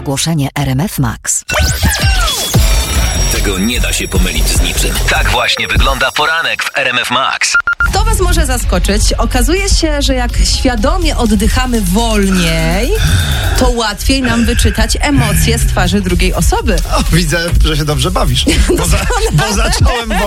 Ogłoszenie RMF Max. Tego nie da się pomylić z niczym. Tak właśnie wygląda poranek w RMF Max. To was może zaskoczyć. Okazuje się, że jak świadomie oddychamy wolniej, to łatwiej nam wyczytać emocje z twarzy drugiej osoby. Widzę, że się dobrze bawisz. Bo zacząłem